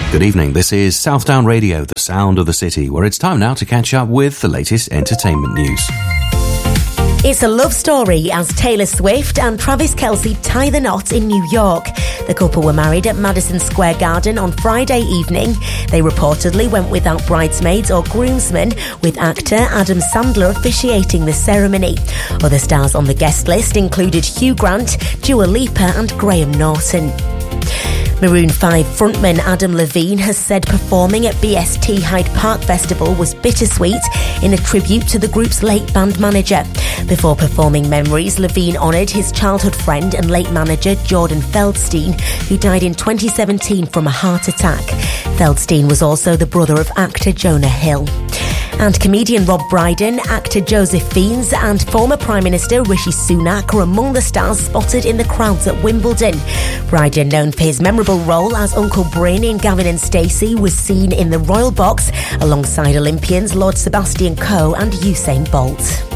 Good evening, this is Southdown Radio, the sound of the city, where it's time now to catch up with the latest entertainment news. It's a love story as Taylor Swift and Travis Kelce tie the knot in New York. The couple were married at Madison Square Garden on Friday evening. They reportedly went without bridesmaids or groomsmen, with actor Adam Sandler officiating the ceremony. Other stars on the guest list included Hugh Grant, Dua Lipa and Graham Norton. Maroon 5 frontman Adam Levine has said performing at BST Hyde Park Festival was bittersweet in a tribute to the group's late band manager. Before performing Memories, Levine honoured his childhood friend and late manager Jordan Feldstein, who died in 2017 from a heart attack. Feldstein was also the brother of actor Jonah Hill. And comedian Rob Brydon, actor Joseph Fiennes and former Prime Minister Rishi Sunak are among the stars spotted in the crowds at Wimbledon. Brydon, known for his memorable role as Uncle Bryn in Gavin and Stacey, was seen in the Royal Box alongside Olympians Lord Sebastian Coe and Usain Bolt.